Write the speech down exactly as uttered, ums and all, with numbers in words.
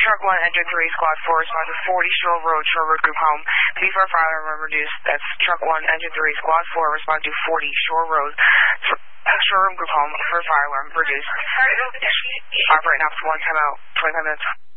Truck one, Engine three, Squad four, respond to forty Shore Road, Shore Road Group Home. P for fire alarm reduced. That's Truck one, Engine three, Squad four, respond to forty Shore Road, Shore Room Group Home for fire alarm reduced. Operate now for one time out, twenty-five minutes.